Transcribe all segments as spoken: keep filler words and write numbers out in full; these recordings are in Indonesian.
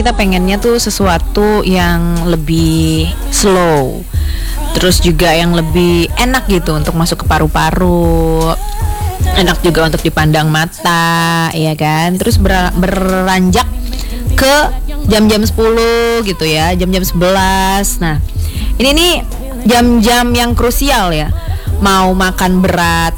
kita pengennya tuh sesuatu yang lebih slow, terus juga yang lebih enak gitu untuk masuk ke paru-paru, enak juga untuk dipandang mata, ya kan. Terus ber- beranjak ke jam-jam sepuluh gitu ya, jam-jam sebelas. Nah, ini nih jam-jam yang krusial ya. Mau makan berat,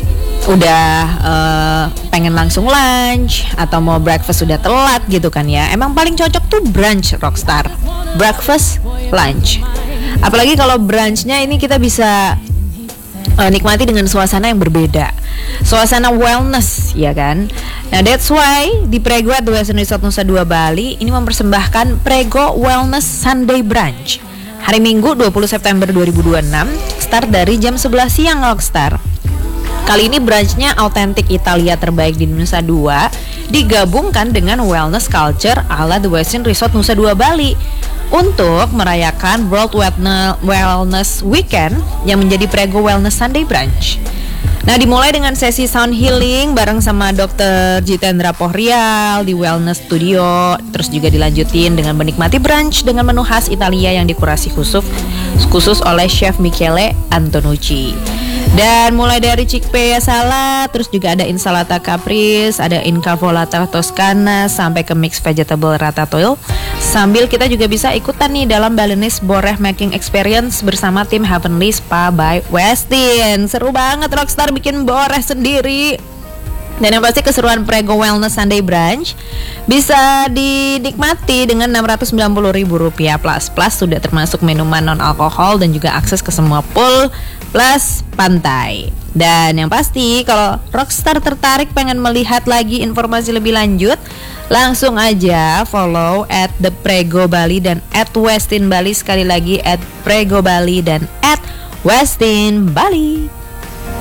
udah uh, pengen langsung lunch, atau mau breakfast udah telat gitu kan ya. Emang paling cocok tuh brunch Rockstar, breakfast, lunch. Apalagi kalau brunchnya ini kita bisa uh, nikmati dengan suasana yang berbeda, suasana wellness, ya kan. Nah, that's why di Prego at The Westin Resort Nusa Dua Bali ini mempersembahkan Prego Wellness Sunday Brunch hari Minggu dua puluh September dua ribu dua puluh enam, start dari jam sebelas siang Rockstar. Kali ini brunchnya autentik Italia terbaik di Nusa Dua digabungkan dengan wellness culture ala The Westin Resort Nusa Dua Bali untuk merayakan World Wellness Weekend yang menjadi Prego Wellness Sunday Brunch. Nah, dimulai dengan sesi sound healing bareng sama dokter Jitendra Pohrial di Wellness Studio. Terus juga dilanjutin dengan menikmati brunch dengan menu khas Italia yang dikurasi khusus khusus oleh Chef Michele Antonucci. Dan mulai dari chickpea salad, terus juga ada insalata caprese, ada incavolata toscana, sampai ke mixed vegetable ratatouille. Sambil kita juga bisa ikutan nih dalam Balinese Boreh Making Experience bersama tim Heavenly Spa by Westin. Seru banget Rockstar bikin boreh sendiri. Dan yang pasti keseruan Prego Wellness Sunday Brunch bisa dinikmati dengan enam ratus sembilan puluh ribu rupiah plus plus, sudah termasuk minuman non alkohol dan juga akses ke semua pool plus pantai. Dan yang pasti kalau Rockstar tertarik pengen melihat lagi informasi lebih lanjut, langsung aja follow at The Prego Bali dan at Westin Bali. Sekali lagi at Prego Bali dan at Westin Bali.